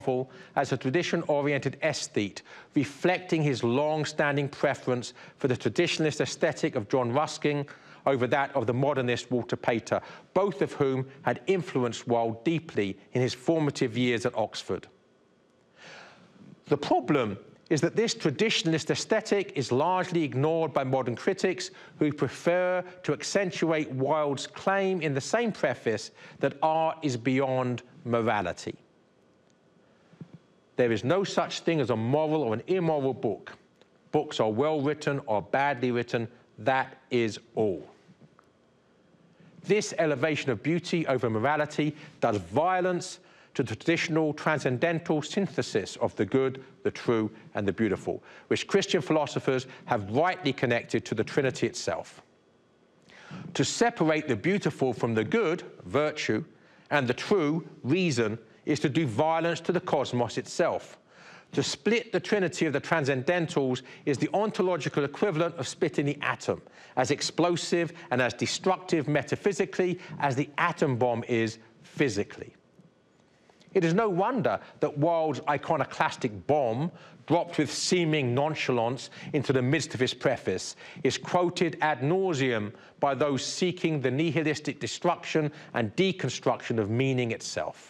as a tradition-oriented aesthete, reflecting his long-standing preference for the traditionalist aesthetic of John Ruskin over that of the modernist Walter Pater, both of whom had influenced Wilde deeply in his formative years at Oxford. The problem is that this traditionalist aesthetic is largely ignored by modern critics who prefer to accentuate Wilde's claim in the same preface that art is beyond morality. There is no such thing as a moral or an immoral book. Books are well written or badly written, that is all. This elevation of beauty over morality does violence to the traditional transcendental synthesis of the good, the true, and the beautiful, which Christian philosophers have rightly connected to the Trinity itself. To separate the beautiful from the good, virtue, and the true, reason, is to do violence to the cosmos itself. To split the trinity of the transcendentals is the ontological equivalent of splitting the atom, as explosive and as destructive metaphysically as the atom bomb is physically. It is no wonder that Wilde's iconoclastic bomb, dropped with seeming nonchalance into the midst of his preface, is quoted ad nauseum by those seeking the nihilistic destruction and deconstruction of meaning itself.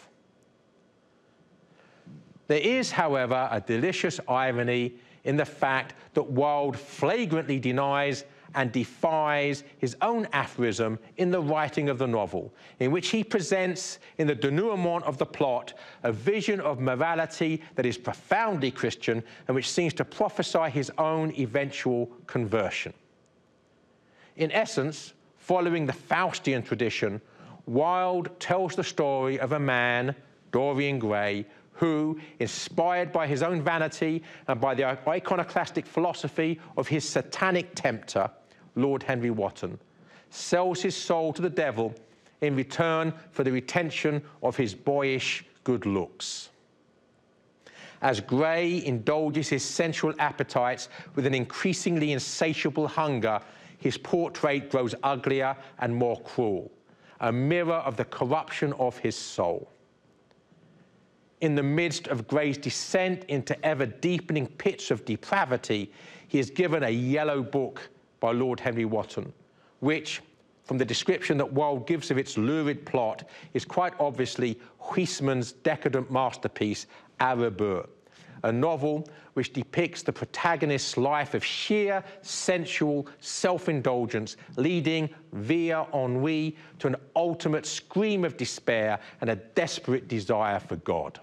There is, however, a delicious irony in the fact that Wilde flagrantly denies and defies his own aphorism in the writing of the novel, in which he presents, in the denouement of the plot, a vision of morality that is profoundly Christian and which seems to prophesy his own eventual conversion. In essence, following the Faustian tradition, Wilde tells the story of a man, Dorian Gray, who, inspired by his own vanity and by the iconoclastic philosophy of his satanic tempter, Lord Henry Wotton, sells his soul to the devil in return for the retention of his boyish good looks. As Gray indulges his sensual appetites with an increasingly insatiable hunger, his portrait grows uglier and more cruel, a mirror of the corruption of his soul. In the midst of Gray's descent into ever-deepening pits of depravity, he is given a yellow book by Lord Henry Wotton, which, from the description that Wilde gives of its lurid plot, is quite obviously Huysmans' decadent masterpiece, A Rebours, a novel which depicts the protagonist's life of sheer sensual self-indulgence, leading via ennui to an ultimate scream of despair and a desperate desire for God.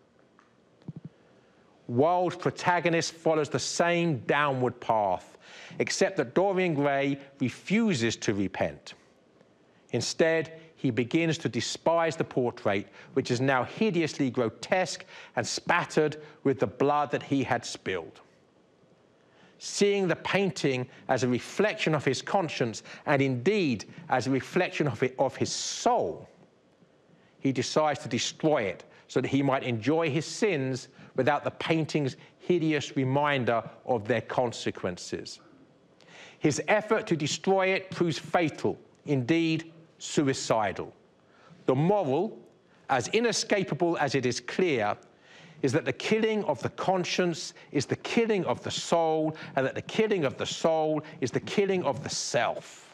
Wilde's protagonist follows the same downward path, except that Dorian Gray refuses to repent. Instead, he begins to despise the portrait, which is now hideously grotesque and spattered with the blood that he had spilled. Seeing the painting as a reflection of his conscience, and indeed as a reflection of his soul, he decides to destroy it so that he might enjoy his sins without the painting's hideous reminder of their consequences. His effort to destroy it proves fatal, indeed suicidal. The moral, as inescapable as it is clear, is that the killing of the conscience is the killing of the soul, and that the killing of the soul is the killing of the self.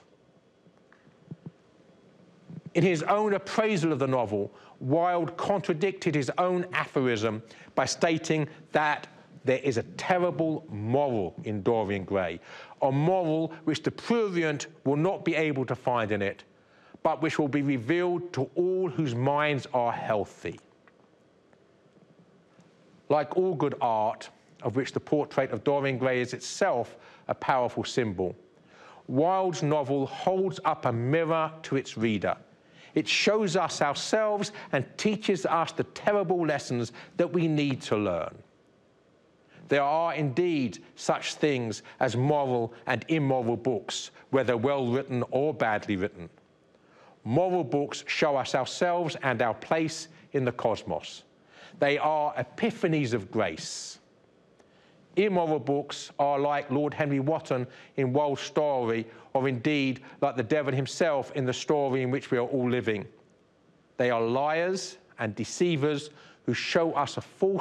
In his own appraisal of the novel, Wilde contradicted his own aphorism by stating that there is a terrible moral in Dorian Gray, a moral which the prurient will not be able to find in it, but which will be revealed to all whose minds are healthy. Like all good art, of which the portrait of Dorian Gray is itself a powerful symbol, Wilde's novel holds up a mirror to its reader. It shows us ourselves and teaches us the terrible lessons that we need to learn. There are indeed such things as moral and immoral books, whether well written or badly written. Moral books show us ourselves and our place in the cosmos. They are epiphanies of grace. Immoral books are like Lord Henry Wotton in Wilde's story, or indeed like the devil himself in the story in which we are all living. They are liars and deceivers who show us a false